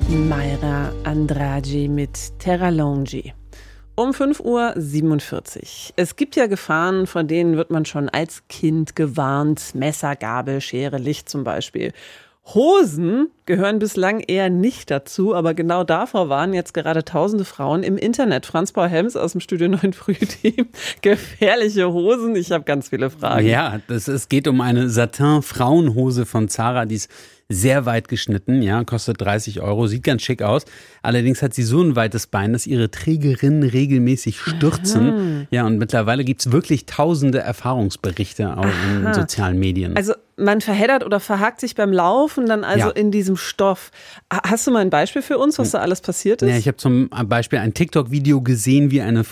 Mayra Andrade mit Terra Longi. Um 5:47 Uhr. Es gibt ja Gefahren, vor denen wird man schon als Kind gewarnt. Messer, Gabel, Schere, Licht zum Beispiel. Hosen gehören bislang eher nicht dazu, aber genau davor warnen jetzt gerade tausende Frauen im Internet. Franz-Paul Helms aus dem Studio 9 Früh-Team. Gefährliche Hosen? Ich habe ganz viele Fragen. Ja, es geht um eine Satin-Frauenhose von Zara, die ist sehr weit geschnitten, ja, kostet 30 €, sieht ganz schick aus. Allerdings hat sie so ein weites Bein, dass ihre Trägerinnen regelmäßig stürzen. Aha. Ja, und mittlerweile gibt's wirklich tausende Erfahrungsberichte auch in sozialen Medien. Also man verheddert oder verhakt sich beim Laufen dann in diesem Stoff. Hast du mal ein Beispiel für uns, was da alles passiert ist? Ja, ich habe zum Beispiel ein TikTok-Video gesehen,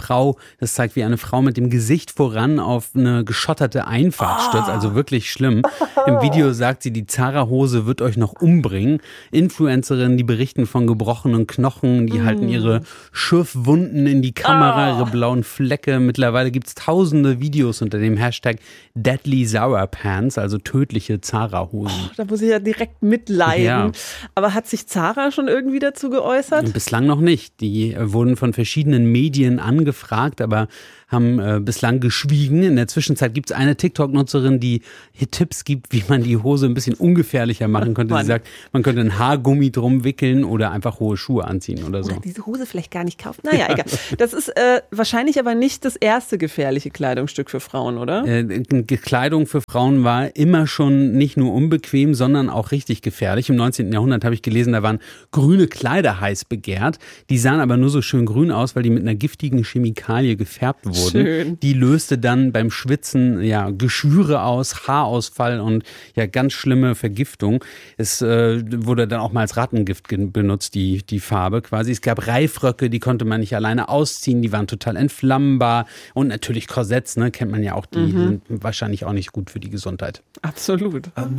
das zeigt, wie eine Frau mit dem Gesicht voran auf eine geschotterte Einfahrt stürzt. Also wirklich schlimm. Im Video sagt sie, die Zara-Hose wird euch noch umbringen. Influencerinnen, die berichten von gebrochenen Knochen, die halten ihre Schürfwunden in die Kamera, ihre blauen Flecke. Mittlerweile gibt es tausende Videos unter dem Hashtag Deadly Zara Pants, also tödliche Zara-Hosen. Da muss ich ja direkt mitleiden. Ja. Aber hat sich Zara schon irgendwie dazu geäußert? Bislang noch nicht. Die wurden von verschiedenen Medien angefragt, aber haben bislang geschwiegen. In der Zwischenzeit gibt es eine TikTok-Nutzerin, die hier Tipps gibt, wie man die Hose ein bisschen ungefährlicher machen könnte. Sie sagt, man könnte ein Haargummi drum wickeln oder einfach hohe Schuhe anziehen oder so. Oder diese Hose vielleicht gar nicht kaufen. Naja, egal. Das ist wahrscheinlich aber nicht das erste gefährliche Kleidungsstück für Frauen, oder? Kleidung für Frauen war immer schon nicht nur unbequem, sondern auch richtig gefährlich. Im 19. Jahrhundert habe ich gelesen, da waren grüne Kleider heiß begehrt. Die sahen aber nur so schön grün aus, weil die mit einer giftigen Chemikalie gefärbt wurden. Schön. Die löste dann beim Schwitzen Geschwüre aus, Haarausfall und ganz schlimme Vergiftung. Es wurde dann auch mal als Rattengift benutzt, die Farbe quasi. Es gab Reifröcke, die konnte man nicht alleine ausziehen, die waren total entflammbar. Und natürlich Korsetts, kennt man ja auch, die sind wahrscheinlich auch nicht gut für die Gesundheit. Absolut.